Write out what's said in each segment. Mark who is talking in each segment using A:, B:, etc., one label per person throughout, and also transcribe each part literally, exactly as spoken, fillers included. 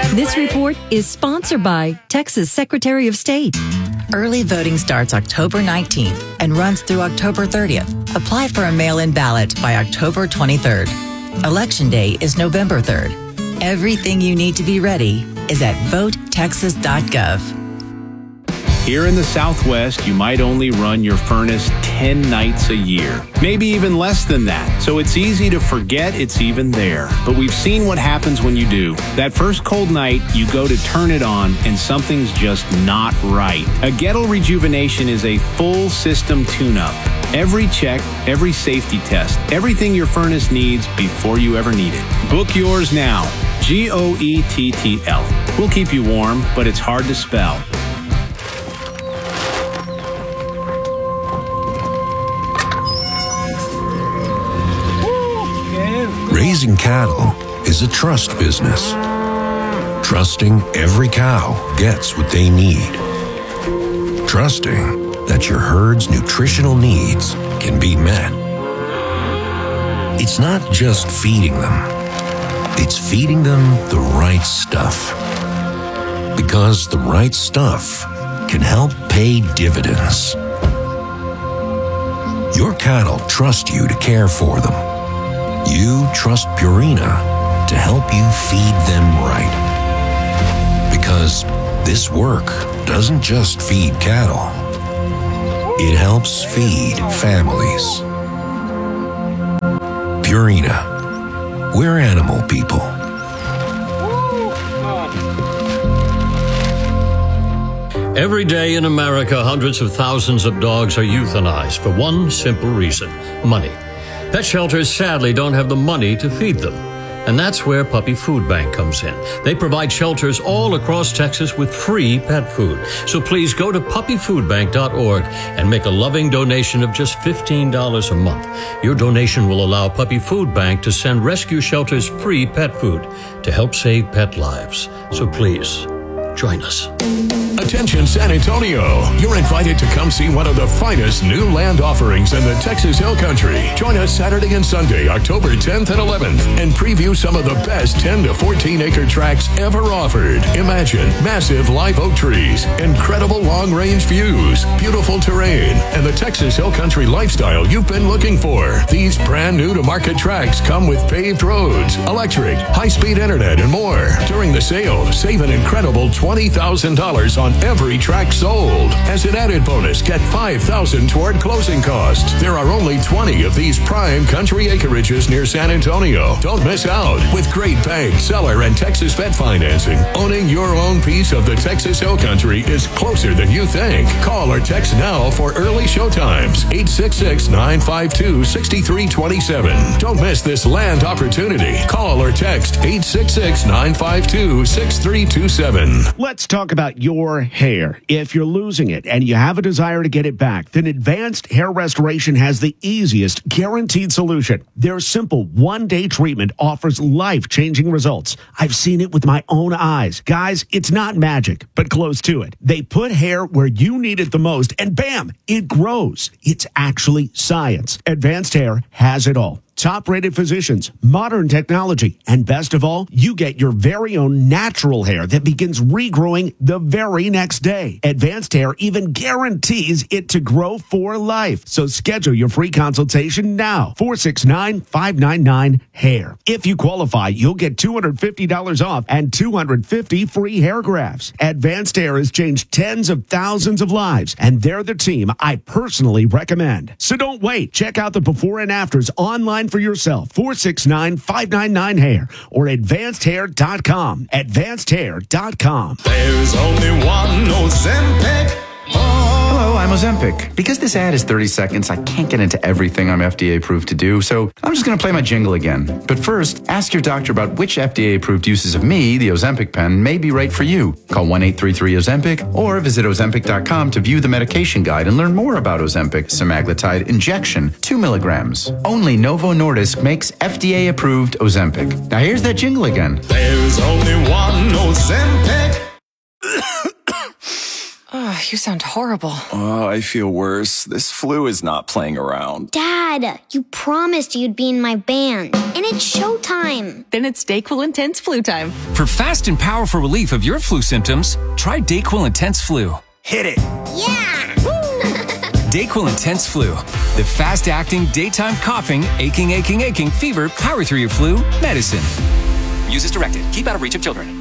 A: This report is sponsored by Texas Secretary of State.
B: Early voting starts October nineteenth and runs through October thirtieth. Apply for a mail-in ballot by October twenty-third. Election Day is November third. Everything you need to be ready is at vote texas dot gov.
C: Here in the Southwest, you might only run your furnace ten nights a year, maybe even less than that. So it's easy to forget it's even there. But we've seen what happens when you do. That first cold night, you go to turn it on and something's just not right. A Gettle Rejuvenation is a full system tune-up. Every check, every safety test, everything your furnace needs before you ever need it. Book yours now. G O E T T L. We'll keep you warm, but it's hard to spell.
D: Raising cattle is a trust business. Trusting every cow gets what they need. Trusting that your herd's nutritional needs can be met. It's not just feeding them. It's feeding them the right stuff. Because the right stuff can help pay dividends. Your cattle trust you to care for them. You trust Purina to help you feed them right. Because this work doesn't just feed cattle. It helps feed families. Purina. We're animal people.
E: Every day in America, hundreds of thousands of dogs are euthanized for one simple reason: money. Pet shelters sadly don't have the money to feed them. And that's where Puppy Food Bank comes in. They provide shelters all across Texas with free pet food. So please go to puppy food bank dot org and make a loving donation of just fifteen dollars a month. Your donation will allow Puppy Food Bank to send rescue shelters free pet food to help save pet lives. So please, join us.
F: Attention San Antonio, you're invited to come see one of the finest new land offerings in the Texas Hill Country. Join us Saturday and Sunday, October tenth and eleventh, and preview some of the best ten to fourteen acre tracts ever offered. Imagine massive live oak trees, incredible long-range views, beautiful terrain, and the Texas Hill Country lifestyle you've been looking for. These brand new to market tracts come with paved roads, electric, high-speed internet, and more. During the sale, save an incredible twenty thousand dollars on every tract sold. As an added bonus, get five thousand dollars toward closing costs. There are only twenty of these prime country acreages near San Antonio. Don't miss out. With great bank, seller, and Texas vet financing, owning your own piece of the Texas Hill Country is closer than you think. Call or text now for early showtimes. eight six six, nine five two, six three two seven. Don't miss this land opportunity. Call or text eight six six, nine five two, six three two seven.
G: Let's talk about your hair. If you're losing it and you have a desire to get it back, then Advanced Hair Restoration has the easiest guaranteed solution. Their simple one-day treatment offers life-changing results. I've seen it with my own eyes. Guys, it's not magic, but close to it. They put hair where you need it the most, and bam, it grows. It's actually science. Advanced Hair has it all. Top-rated physicians, modern technology, and best of all, you get your very own natural hair that begins regrowing the very next day. Advanced Hair even guarantees it to grow for life. So schedule your free consultation now. four six nine, five nine nine, hair. If you qualify, you'll get two hundred fifty dollars off and two hundred fifty free hair grafts. Advanced Hair has changed tens of thousands of lives, and they're the team I personally recommend. So don't wait. Check out the before and afters online for yourself. four six nine, five nine nine, hair or advanced hair dot com. advanced hair dot com.
H: There's only one Ozempic.
I: Hello, I'm Ozempic. Because this ad is thirty seconds, I can't get into everything I'm F D A approved to do, so I'm just going to play my jingle again. But first, ask your doctor about which F D A approved uses of me, the Ozempic pen, may be right for you. Call one eight three three Ozempic or visit ozempic dot com to view the medication guide and learn more about Ozempic semaglutide injection, two milligrams. Only Novo Nordisk makes F D A approved Ozempic. Now here's that jingle again.
H: There's only one Ozempic.
J: Oh, you sound horrible.
K: Oh, I feel worse. This flu is not playing around.
L: Dad, you promised you'd be in my band, and it's showtime.
J: Then it's DayQuil Intense Flu time.
M: For fast and powerful relief of your flu symptoms, try DayQuil Intense Flu.
K: Hit it.
L: Yeah!
M: DayQuil Intense Flu. The fast-acting, daytime coughing, aching, aching, aching, fever, power through your flu medicine. Use as directed. Keep out of reach of children.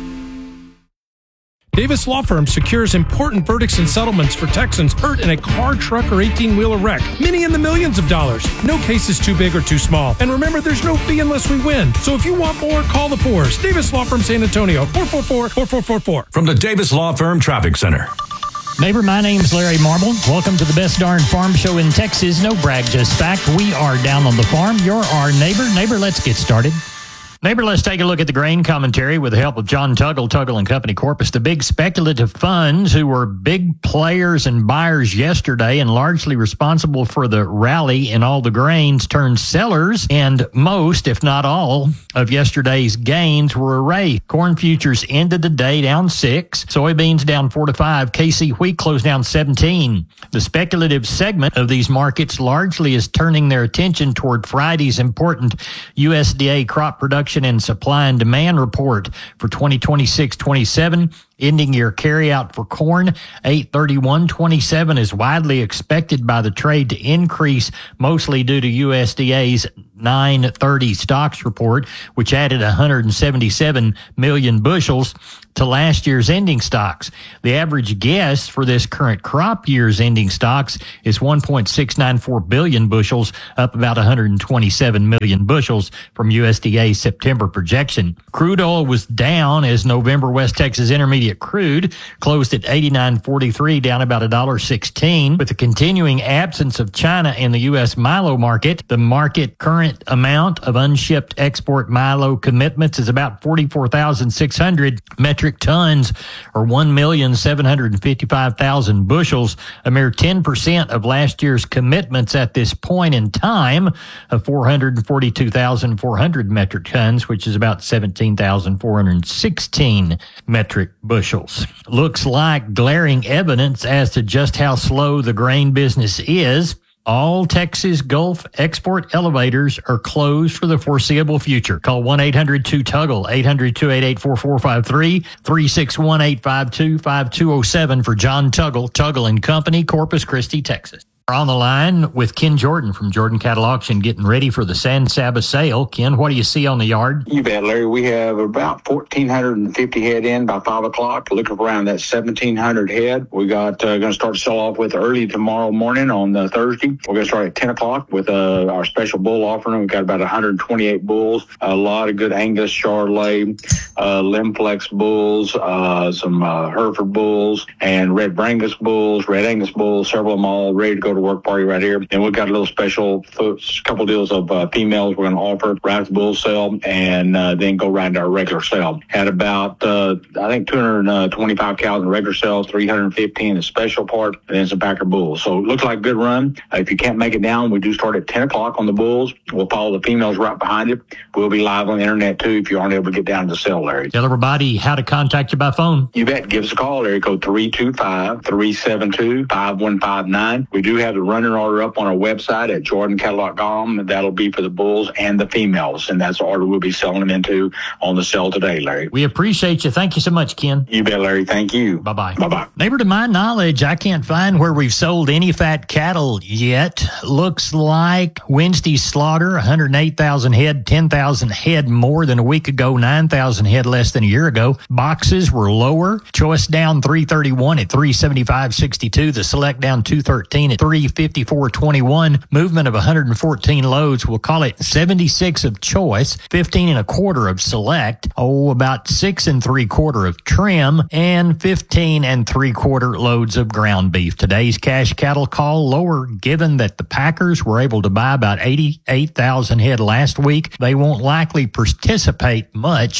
N: Davis Law Firm secures important verdicts and settlements for Texans hurt in a car, truck, or eighteen-wheeler wreck. Many in the millions of dollars. No case is too big or too small. And remember, there's no fee unless we win. So if you want more, call the Fours. Davis Law Firm San Antonio, four four four, four four four four.
F: From the Davis Law Firm Traffic Center.
O: Neighbor, my name's Larry Marble. Welcome to the best darn farm show in Texas. No brag, just fact. We are down on the farm. You're our neighbor. Neighbor, let's get started. Neighbor, let's take a look at the grain commentary with the help of John Tuggle, Tuggle and Company Corpus. The big speculative funds who were big players and buyers yesterday and largely responsible for the rally in all the grains turned sellers, and most, if not all, of yesterday's gains were erased. Corn futures ended the day down six, soybeans down four to five, K C wheat closed down seventeen. The speculative segment of these markets largely is turning their attention toward Friday's important U S D A crop production and supply and demand report for twenty twenty-six twenty-seven. Ending year carryout for corn, eight thirty-one twenty-seven, is widely expected by the trade to increase, mostly due to U S D A's nine thirty stocks report, which added one hundred seventy-seven million bushels to last year's ending stocks. The average guess for this current crop year's ending stocks is one point six nine four billion bushels, up about one hundred twenty-seven million bushels from U S D A's September projection. Crude oil was down as November West Texas Intermediate crude closed at eighty-nine forty-three, down about one dollar sixteen. With the continuing absence of China in the U S milo market, the market current amount of unshipped export milo commitments is about forty-four thousand six hundred metric tons, or one million seven hundred fifty-five thousand bushels, a mere ten percent of last year's commitments at this point in time of four hundred forty-two thousand four hundred metric tons, which is about seventeen thousand four hundred sixteen metric bushels. Looks like glaring evidence as to just how slow the grain business is. All Texas Gulf export elevators are closed for the foreseeable future. Call one eight hundred two tuggle, eight hundred two eight eight four four five three, three six one eight five two five two zero seven for John Tuggle, Tuggle and Company, Corpus Christi, Texas. We're on the line with Ken Jordan from Jordan Cattle Auction, getting ready for the San Saba sale. Ken, what do you see on the yard?
P: You bet, Larry. We have about one thousand four hundred fifty head in by five o'clock. Looking around that seventeen hundred head. We got uh, going to start to sell off with early tomorrow morning on uh, Thursday. We're going to start at ten o'clock with uh, our special bull offering. We've got about one hundred twenty-eight bulls, a lot of good Angus, Charolais, uh, Limplex bulls, uh, some uh, Hereford bulls, and Red Brangus bulls, Red Angus bulls, several of them all ready to go to work party right here. And we've got a little special couple deals of uh, females we're going to offer right at the bull sale, and uh, then go right into our regular sale. Had about uh, I think two hundred twenty-five cows in the regular sale, three hundred fifteen in the special part, and then some backer bulls. So it looks like a good run. Uh, if you can't make it down, we do start at ten o'clock on the bulls. We'll follow the females right behind it. We'll be live on the internet too if you aren't able to get down to the sale, Larry.
O: Tell everybody how to contact you by phone.
P: You bet. Give us a call, area code three two five, three seven two, five one five nine. We do have the running order up on our website at jordan cattle dot com. That'll be for the bulls and the females, and that's the order we'll be selling them into on the sale today, Larry.
O: We appreciate you. Thank you so much, Ken.
P: You bet, Larry. Thank you.
O: Bye-bye.
P: Bye-bye.
O: Neighbor, to my knowledge, I can't find where we've sold any fat cattle yet. Looks like Wednesday's slaughter, one hundred eight thousand head, ten thousand head more than a week ago, nine thousand head less than a year ago. Boxes were lower. Choice down three thirty-one at three seventy-five sixty-two. The select down two thirteen at three fifty-four twenty-one. Movement of one hundred fourteen loads. We'll call it seventy-six of choice, fifteen and a quarter of select, oh, about six and three quarter of trim, and fifteen and three quarter loads of ground beef. Today's cash cattle call lower, given that the Packers were able to buy about eighty-eight thousand head last week. They won't likely participate much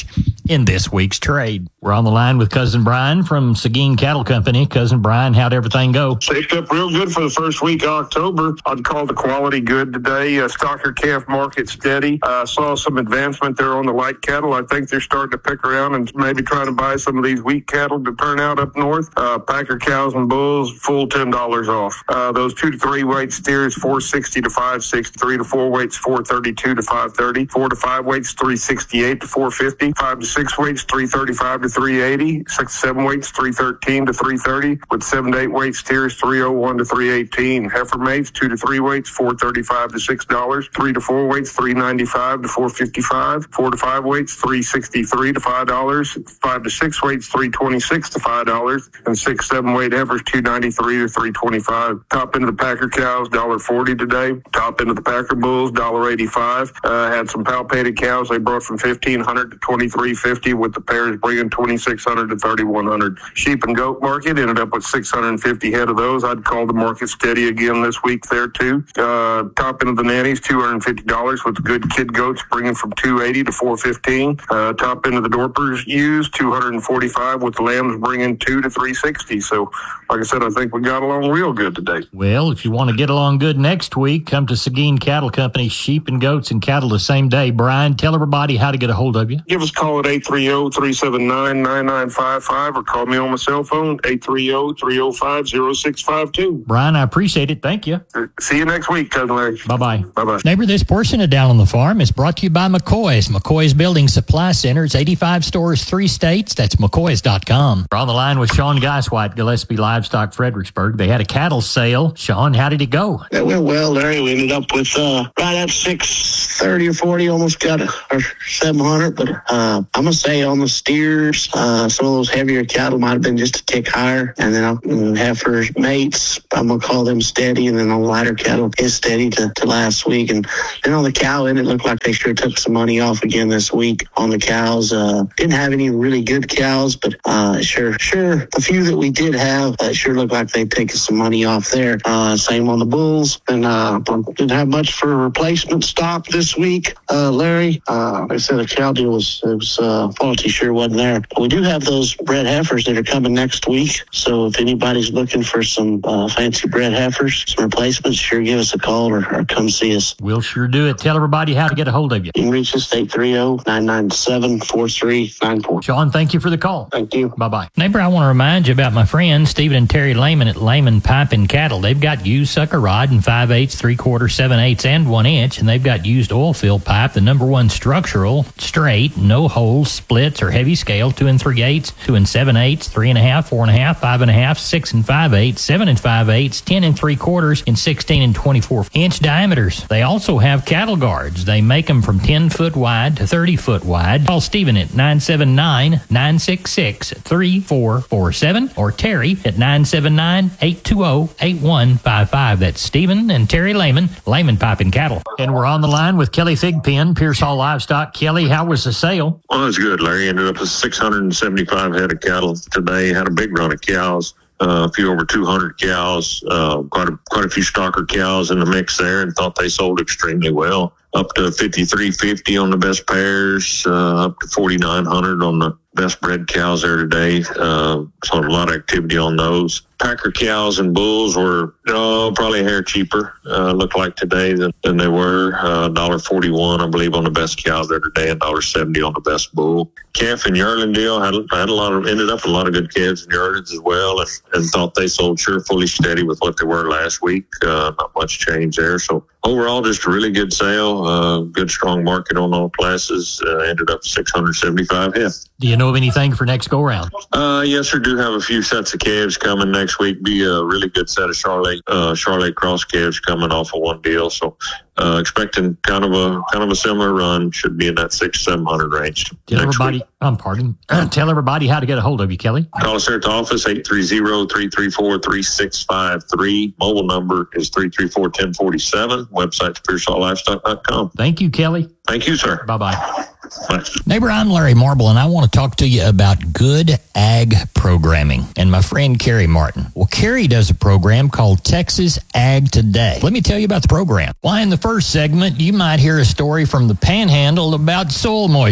O: in this week's trade. We're on the line with Cousin Brian from Seguin Cattle Company. Cousin Brian, how'd everything go?
Q: Shaped up real good for the first week of October. I'd call the quality good today. Uh, stocker calf market steady. I uh, saw some advancement there on the light cattle. I think they're starting to pick around and maybe trying to buy some of these wheat cattle to turn out up north. Uh, Packer cows and bulls, full ten dollars off. Uh, those two to three weight steers, four sixty to five sixty. Three to four weights, four thirty-two to five thirty. Four to five weights, three sixty-eight to four fifty. Five to six weights, three thirty-five to three eighty. Six to seven weights, three thirteen to three thirty. With seven to eight weight steers, three oh one to three eighteen. Heifer mates, two to three weights, four thirty-five to six dollars. Three to four weights, three ninety-five to four fifty-five. Four to five weights, three sixty-three to five dollars. Five to six weights, three twenty-six to five dollars. And six seven weight heifers, two ninety-three to three twenty-five. Top end of the Packer cows, one forty today. Top end of the Packer bulls, one eighty-five. Uh, had some palpated cows they brought from fifteen hundred to twenty-three fifty, with the pairs bringing twenty-six hundred to thirty-one hundred. Sheep and goat market ended up with six hundred fifty head of those. I'd call the market steady again this week there too. Uh, top end of the nannies, two hundred fifty dollars, with the good kid goats bringing from two eighty to four fifteen. Uh, top end of the Dorpers used, two hundred forty-five, with the lambs bringing two to three sixty. So, like I said, I think we got along real good today.
O: Well, if you want to get along good next week, come to Seguin Cattle Company, sheep and goats and cattle the same day. Brian, tell everybody how to get a hold of you.
Q: Give us a call at eight three zero, three seven nine, nine nine five five or call me on my cell phone, eight three zero, three zero five, zero six five two.
O: Brian, I appreciate it. Thank you.
Q: See you next week, Cousin Larry.
O: Bye-bye.
Q: Bye-bye.
O: Neighbor, this portion of Down on the Farm is brought to you by McCoy's. McCoy's Building Supply Centers, eighty-five stores, three states. That's McCoy's dot com. We're on the line with Sean Geiswhite, Gillespie Livestock, Fredericksburg. They had a cattle sale. Sean, how did it go?
R: It went well, Larry. We ended up with uh, right at six thirty or forty, almost got a, or seven hundred. But uh, I'm going to say on the steers, uh, some of those heavier cattle might have been just a tick higher. And then I'll have for mates, I'm going to call them steady. And then on lighter cattle, is steady to, to last week. And then on the cow end, it looked like they sure took some money off again this week on the cows. Uh, didn't have any really good cows, but uh, sure, sure, the few that we did have, uh, sure looked like they'd taken some money off there. Uh, same on the bulls. And uh, didn't have much for replacement stock this week, uh, Larry. Uh, like I said, the cow deal was, it was uh, quality sure wasn't there. But we do have those bred heifers that are coming next week. So if anybody's looking for some uh, fancy bred heifers, some replacements, sure give us a call or, or come see us.
O: We'll sure do it. Tell everybody how to get a hold of you.
R: You can reach us at eight three zero, nine nine seven, four three nine four.
O: Sean, thank you for the call.
R: Thank you.
O: Bye-bye. Neighbor, I want to remind you about my friends Stephen and Terry Lehman at Lehman Pipe and Cattle. They've got used sucker rod in five eighths, three quarters, seven eighths, and one inch, and they've got used oil fill pipe, the number one structural, straight, no holes, splits, or heavy scale, two and three eighths, two and seven eighths, three and a half, four and a half, five and a half, six and five eighths, seven and five eighths, ten and three quarters, and sixteen and twenty-four inch diameters. They also have cattle guards. They make them from ten foot wide to thirty foot wide. Call Stephen at nine seven nine, nine six six, three four four seven or Terry at nine seven nine, eight two zero, eight one five five. That's Stephen and Terry Lehman, Lehman Pipe and Cattle. And we're on the line with Kelly Thigpen, Pearsall Livestock. Kelly, how was the sale?
S: Well, it was good, Larry. Ended up with six hundred seventy-five head of cattle today. Had a big run of cows. Uh, a few over two hundred cows, uh, quite a, quite a few stocker cows in the mix there, and thought they sold extremely well. Up to fifty-three fifty on the best pairs, uh, up to forty-nine hundred on the best bred cows there today. Uh, so a lot of activity on those. Packer cows and bulls were oh, probably a hair cheaper, uh, looked like today than, than they were. Uh, one dollar forty-one, I believe, on the best cows there today, and one dollar seventy on the best bull. Calf and yearling deal had, had a lot of, ended up with a lot of good calves and yearlings as well, and, and thought they sold sure fully steady with what they were last week. Uh, not much change there. So overall, just a really good sale, uh, good strong market on all classes. Uh, ended up six hundred seventy-five head.
O: Do you know of anything for next go round?
S: Uh, yes, sir. Do have a few sets of calves coming next week. Be a really good set of Charlotte uh, Charlotte cross calves coming off of one deal. So uh, expecting kind of a kind of a similar run. Should be in that six seven hundred range.
O: Tell everybody. Week. I'm pardon. Tell everybody how to get a hold of you, Kelly.
S: Call us here at the office eight three zero, three three four, three six five three. Mobile number is three three four, one zero four seven. Website Pearsall Livestock dot com.
O: Thank you, Kelly.
S: Thank you, sir.
O: Bye-bye.
S: Bye.
O: Neighbor, I'm Larry Marble, and I want to talk to you about Good Ag Programming and my friend Kerry Martin. Well, Kerry does a program called Texas Ag Today. Let me tell you about the program. Why, in the first segment, you might hear a story from the Panhandle about soil moisture.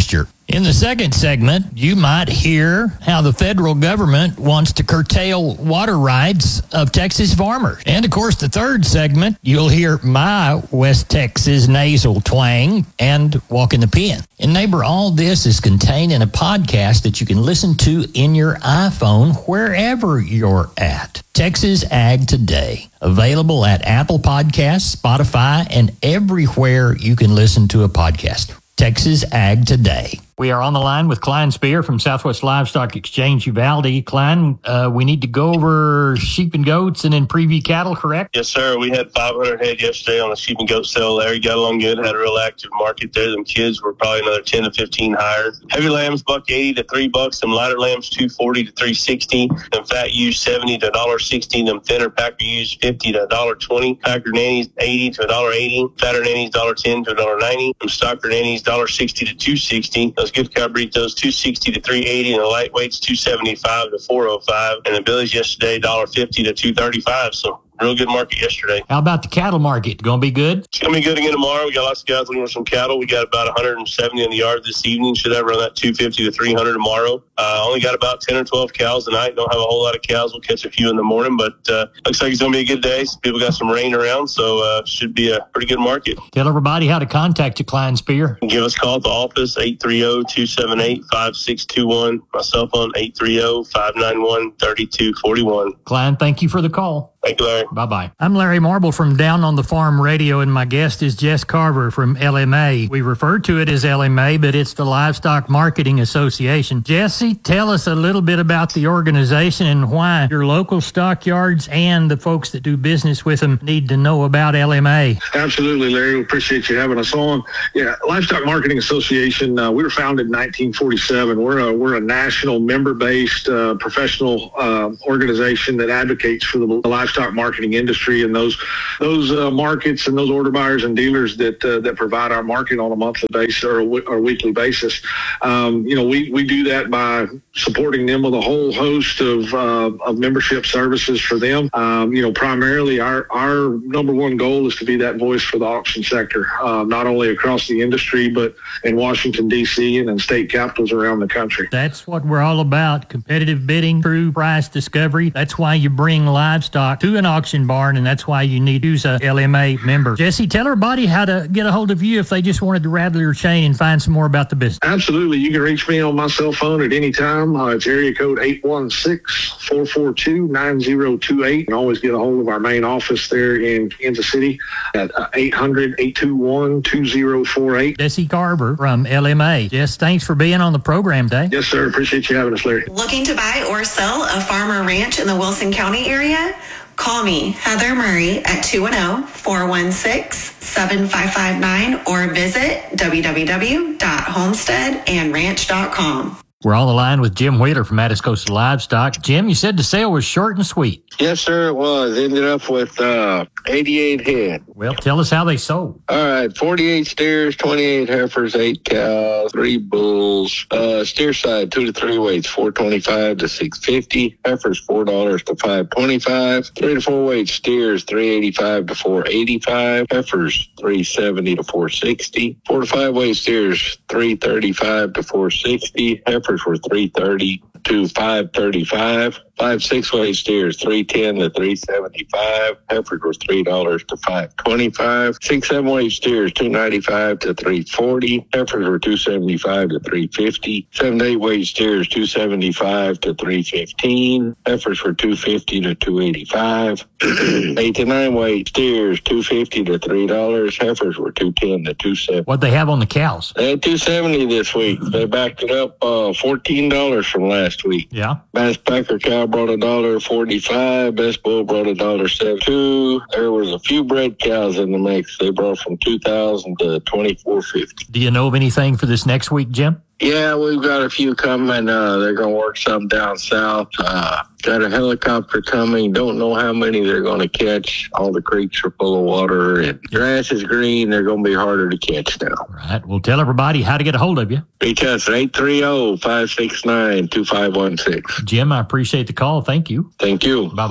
O: In the second segment, you might hear how the federal government wants to curtail water rights of Texas farmers. And, of course, the third segment, you'll hear my West Texas nasal twang and walk in the pen. And, neighbor, all this is contained in a podcast that you can listen to in your iPhone wherever you're at. Texas Ag Today, available at Apple Podcasts, Spotify, and everywhere you can listen to a podcast. Texas Ag Today. We are on the line with Klein Spear from Southwest Livestock Exchange Uvalde. Klein, uh, we need to go over sheep and goats and then preview cattle, correct?
T: Yes, sir. We had five hundred head yesterday on the sheep and goat sale. Larry got along good, had a real active market there. Them kids were probably another ten to fifteen higher. Heavy lambs, buck eighty to three bucks. Them lighter lambs, two forty to three sixty. Them fat ewes, seventy to one sixty. Them thinner packer ewes, fifty to one twenty. Packer nannies, eighty to one eighty. Fatter nannies, one ten to one ninety. Them stocker nannies, one sixty to two sixty. Those good cabritos, two sixty to three eighty, and the lightweights, two seventy-five to four oh five. And the billies yesterday, one fifty to two thirty-five. So real good market yesterday.
O: How about the cattle market? Going to be good?
T: It's going to be good again tomorrow. We got lots of guys looking for some cattle. We got about one hundred seventy in the yard this evening. Should have around that two fifty to three hundred tomorrow. Uh, only got about ten or twelve cows tonight. Don't have a whole lot of cows. We'll catch a few in the morning, but uh, looks like it's going to be a good day. Some people got some rain around, so uh, should be a pretty good market.
O: Tell everybody how to contact you, Klein Spear.
T: Give us a call at the office, eight three zero, two seven eight, five six two one. My cell phone, eight three zero, five nine one, three two four one.
O: Klein, thank you for the call.
T: Thank you, Larry.
O: Bye-bye. I'm Larry Marble from Down on the Farm Radio, and my guest is Jess Carver from L M A. We refer to it as L M A, but it's the Livestock Marketing Association. Jesse, tell us a little bit about the organization and why your local stockyards and the folks that do business with them need to know about L M A.
U: Absolutely, Larry. We appreciate you having us on. Yeah, Livestock Marketing Association, uh, we were founded in nineteen forty-seven. We're a, we're a national member-based uh, professional uh, organization that advocates for the livestock marketing industry and those those uh, markets and those order buyers and dealers that uh, that provide our market on a monthly basis or a, w- or weekly basis. Um, you know, we, we do that by supporting them with a whole host of uh, of membership services for them. Um, you know, primarily our our number one goal is to be that voice for the auction sector, uh, not only across the industry but in Washington D C and in state capitals around the country.
O: That's what we're all about: competitive bidding, true price discovery. That's why you bring livestock to an auction barn, and that's why you need to use a L M A member. Jesse, tell everybody how to get a hold of you if they just wanted to rattle your chain and find some more about the business.
U: Absolutely. You can reach me on my cell phone at any time. Uh, it's area code eight one six, four four two, nine zero two eight. You can always get a hold of our main office there in Kansas City at uh, eight hundred, eight two one, two zero four eight.
O: Jesse Carver from L M A. Jess, thanks for being on the program today.
U: Yes, sir. Appreciate you having us, Larry.
V: Looking to buy or sell a farm or ranch in the Wilson County area? Call me, Heather Murray, at two one zero, four one six, seven five five nine or visit w w w dot homestead and ranch dot com.
O: We're on the line with Jim Wheeler from Atascosa Livestock. Jim, you said the sale was short and sweet.
W: Yes, sir, it was. Ended up with uh, eighty-eight head.
O: Well, tell us how they sold.
W: All right, forty-eight steers, twenty-eight heifers, eight cows, three bulls. Uh, steer side, two to three weights, four twenty-five to six fifty. Heifers, four dollars to five twenty-five. Three to four weight steers, three eighty-five to four eighty-five. Heifers, three seventy to four sixty. Four to five weight steers, three thirty-five to four sixty. Heifers were three thirty to five thirty-five. Five six weight steers, three ten to three seventy-five. Heifers were three dollars to five twenty-five. Six seven weight steers, two ninety-five to three forty. Heifers were two seventy-five to three fifty. Seven eight weight steers, two seventy-five to three fifteen. Heifers were two fifty to two eighty-five. Eight to nine weight steers, two fifty to three dollars. Heifers were two ten to two seventy.
O: What'd they have on the cows?
W: They had two seventy this week. They backed it up uh, fourteen dollars from last week.
O: Yeah.
W: Best Packer cow brought a dollar forty-five. Best bull brought a dollar seventy-two. There was a few bred cows in the mix. They brought from two thousand to twenty-four fifty.
O: Do you know of anything for this next week, Jim?
W: Yeah, we've got a few coming. Uh, they're going to work some down south. Uh, got a helicopter coming. Don't know how many they're going to catch. All the creeks are full of water, and grass is green. They're going to be harder to catch now.
O: All right. Well, tell everybody how to get a hold of you.
W: Reach us at eight three zero, five six nine, two five one six.
O: Jim, I appreciate the call. Thank you.
W: Thank you.
O: Bye-bye.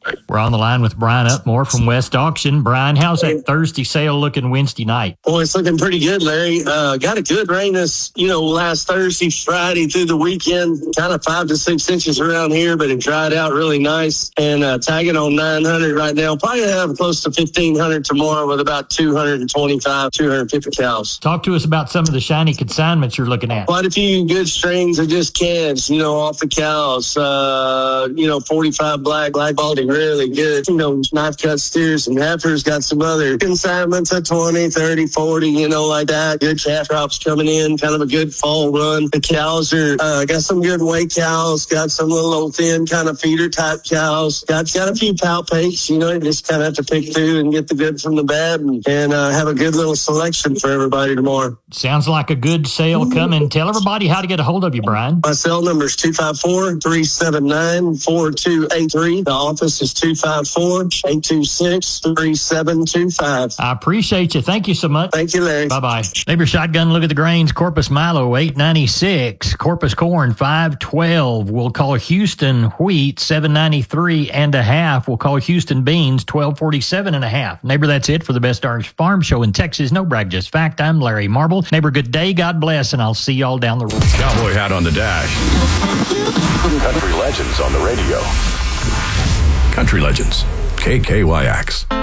O: We're on the line with Brian Upmore from West Auction. Brian, how's that Thursday sale looking Wednesday night?
A: Well, it's looking pretty good, Larry. Uh, got a good rain this, you know, last Thursday, Friday through the weekend. Kind of five to six inches around here, but it dried out really nice. And uh, tagging on nine hundred right now. Probably have close to fifteen hundred tomorrow with about two hundred twenty-five, two hundred fifty cows.
O: Talk to us about some of the shiny consignments you're looking at.
A: Quite a few good strings of just calves, you know, off the cows. Uh, you know, forty-five black, black balding, really good. You know, knife cut steers and heifers. Got some other consignments at twenty, thirty, forty, you know, like that. Good calf crops coming in, kind of a good fall run. The cows are, uh, got some good weight cows, got some little old thin kind of feeder type cows. Got, got a few palpates, you know, you just kind of have to pick through and get the good from the bad and, and uh, have a good little selection for everybody tomorrow.
O: Sounds like a good sale coming. Tell everybody how to get a hold of you, Brian.
A: My cell number is two five four, three seven nine, four two eight three. The office is two five four, eight two six, three seven two five.
O: I appreciate you. Thank you so much.
A: Thank you, Larry.
O: Bye-bye. Neighbor Shotgun, look at the grains. Corpus Milo, eight ninety-six. Corpus Corn, five twelve. We'll call Houston Wheat, seven ninety-three and a half. We'll call Houston Beans, twelve forty-seven and a half. Neighbor, that's it for the Best Darn Farm Show in Texas. No brag, just fact. I'm Larry Marble. Neighbor, good day. God bless, and I'll see y'all down the road.
F: Cowboy hat on the dash. Country Legends on the radio. Country Legends, K K Y X.